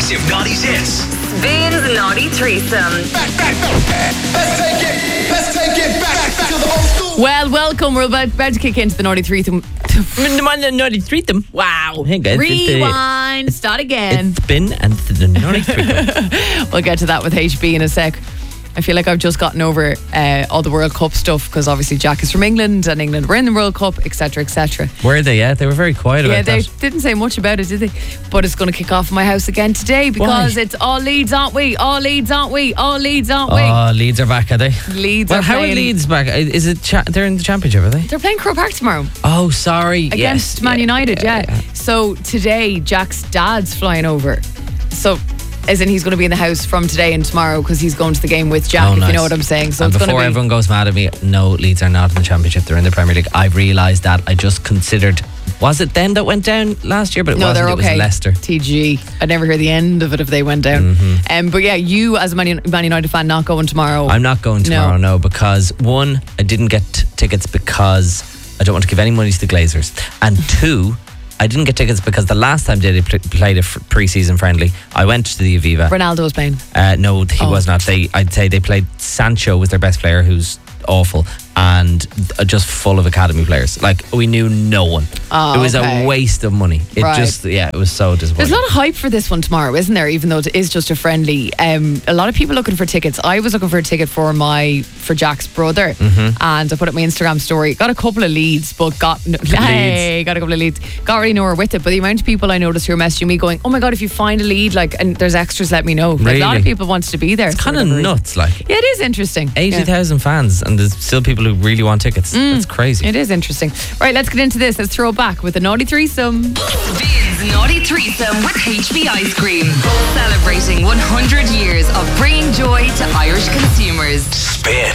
Massive Naughties hits. Spins Naughty Threesome. Let's take it back to the old school. Well, welcome. We're about to kick into the Naughty Threesome. Naughty Threesome. Wow. Hey guys, Rewind. Start again. It's been and the Naughty Threesome. We'll get to that with HB in a sec. I feel like I've just gotten over all the World Cup stuff because obviously Jack is from England and England were in the World Cup, etc., etc. Were they? Yeah, they were very quiet about Yeah, they that. didn't say much about it, did they? But it's going to kick off in my house again today because Why? it's all Leeds, aren't we? All Leeds, aren't we? All Leeds, aren't we? Oh, Leeds are back, are they? Leeds Well, are how are playing. Leeds back? Is it? They're in the championship, are they? They're playing Croke Park tomorrow Oh, sorry. against yes. Man United, yeah. So today, Jack's dad's flying over. So, as in he's going to be in the house from today and tomorrow because he's going to the game with Jack, Oh, if nice. you know what I'm saying. So And it's going to before be... everyone goes mad at me, no, Leeds are not in the championship. They're in the Premier League. I've realised that. I just considered, was it them that went down last year? But it No, wasn't. they're okay. It was Leicester. TG. I'd never hear the end of it if they went down. But yeah, you as a Man United fan not going tomorrow. I'm not going tomorrow, no, because one, I didn't get tickets because I don't want to give any money to the Glazers, and two, I didn't get tickets because the last time they played a pre-season friendly, I went to the Aviva. Ronaldo was playing. No, he was not. I'd say they played Sancho was their best player, who's awful, and just full of academy players. Like, we knew no one. Oh, it was okay. a waste of money. It Right. it was so disappointing. There's a lot of hype for this one tomorrow, isn't there? Even though it is just a friendly. A lot of people looking for tickets. I was looking for a ticket for Jack's brother, and I put up my Instagram story. Got a couple of leads, but got a couple of leads. Got really nowhere with it. But the amount of people I noticed who are messaging me going, "Oh my god, if you find a lead, like, and there's extras, let me know." Like, a lot of Really? people wanted to be there. It's for kind of whatever reason. nuts. Like, Yeah, it is interesting. 80,000 fans, and there's still people who really want tickets. That's crazy. It is interesting. Right, let's get into this. Let's throw it back with the Naughty Threesome. Spins Naughty Threesome with HB Ice Cream. Celebrating 100 years of bringing joy to Irish consumers. Spin